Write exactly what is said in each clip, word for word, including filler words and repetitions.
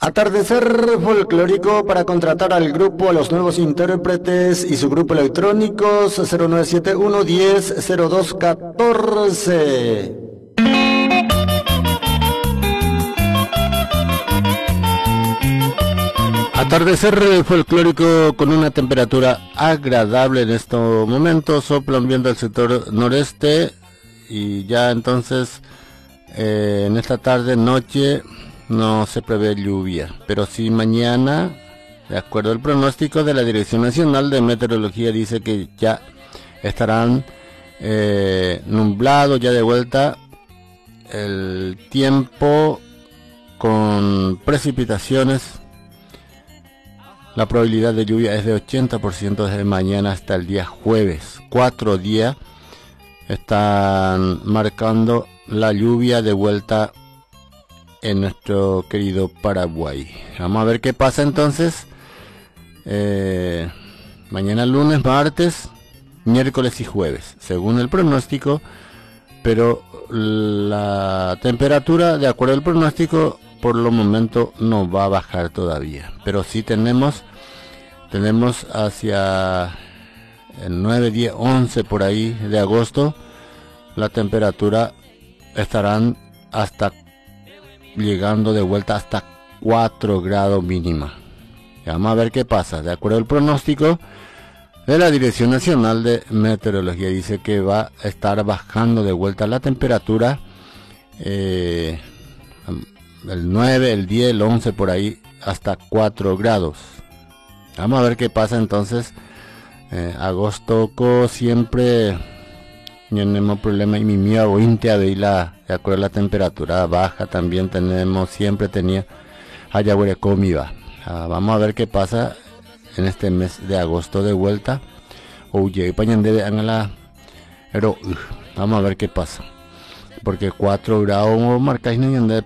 Atardecer folclórico para contratar al grupo a los nuevos intérpretes y su grupo electrónicos cero nueve siete uno diez cero dos catorce. Atardecer folclórico con una temperatura agradable en estos momentos, sopla un viento del sector noreste y ya entonces eh, en esta tarde, noche no se prevé lluvia, pero sí mañana, de acuerdo al pronóstico de la Dirección Nacional de Meteorología, dice que ya estarán eh, nublados, ya de vuelta el tiempo con precipitaciones. La probabilidad de lluvia es de ochenta por ciento desde mañana hasta el día jueves. Cuatro días están marcando la lluvia de vuelta en nuestro querido Paraguay. Vamos a ver qué pasa entonces. Eh, mañana lunes, martes, miércoles y jueves, según el pronóstico. Pero la temperatura, de acuerdo al pronóstico, por lo momento no va a bajar todavía. Pero sí tenemos, tenemos hacia el nueve, diez, once por ahí de agosto, la temperatura estarán hasta llegando de vuelta hasta cuatro grados mínima. Vamos a ver qué pasa. De acuerdo al pronóstico de la Dirección Nacional de Meteorología, dice que va a estar bajando de vuelta la temperatura eh, el nueve, el diez, el once por ahí hasta cuatro grados. Vamos a ver qué pasa entonces. eh, agosto co siempre tenemos problema y mi mía o inte de la de acuerdo a la temperatura baja también tenemos, siempre tenía allá huele comida. Ah, vamos a ver qué pasa en este mes de agosto de vuelta. Oye, de la pero uh, vamos a ver qué pasa. Porque cuatro grados marcáis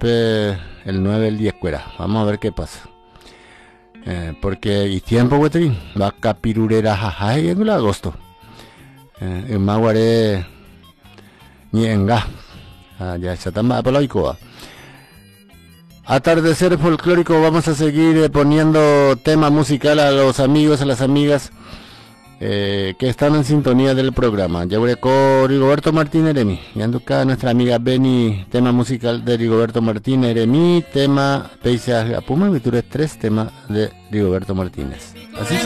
el nueve, el diez cuera. Vamos a ver qué pasa. Eh, porque y tiempo güey, va a capirurera jajay en el agosto. Eh, en maguare ni enga. Ah, ya está tan paloico. Atardecer folclórico, vamos a seguir eh, poniendo tema musical a los amigos, a las amigas eh, que están en sintonía del programa. Ya voy con Rigoberto Martínez Eremi. Y ando acá nuestra amiga Beni, tema musical de Rigoberto Martínez Eremi, tema Peisaje a Puma, tres temas de Rigoberto Martínez. Así son.